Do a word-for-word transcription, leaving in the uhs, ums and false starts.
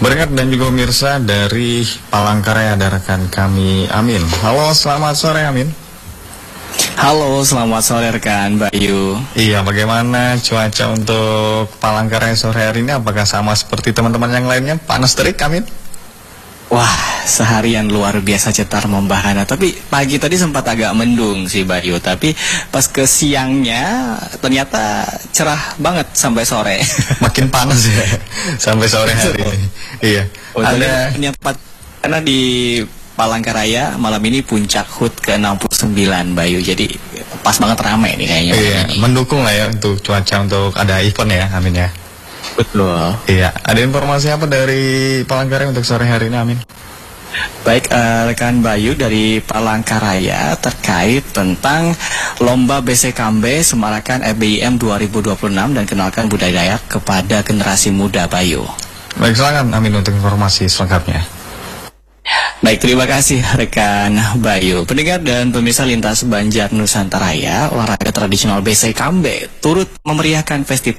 Berkat dan juga pemirsa dari Palangkaraya ada rekan kami Amin. Halo, selamat sore Amin. Halo, selamat sore rekan Bayu. Iya, bagaimana cuaca untuk Palangkaraya sore hari ini? Apakah sama seperti teman-teman yang lainnya? Panas terik Amin? Wah, seharian luar biasa cetar membahana. Tapi pagi tadi sempat agak mendung sih Bayu. Tapi pas ke siangnya ternyata cerah banget sampai sore. Makin panas ya sampai sore hari ini. Iya. Oh, ada ternyata karena di Palangkaraya malam ini puncak H U T ke enam puluh sembilan Bayu. Jadi pas banget rame nih kayaknya. Iya, ini. mendukung lah ya untuk cuaca untuk ada event ya, Amin ya. Betul. Iya, ada informasi apa dari Palangkaraya untuk sore hari ini, Amin? Baik, uh, rekan Bayu dari Palangkaraya terkait tentang Lomba B C Kambe Semarakan F B I M dua ribu dua puluh enam dan kenalkan budaya Dayak kepada generasi muda Bayu. Baik, silakan Amin untuk informasi selengkapnya. Baik, terima kasih rekan Bayu. Pendengar dan pemirsa lintas Banjar Nusantaraya, olahraga tradisional B C Kambe turut memeriahkan festival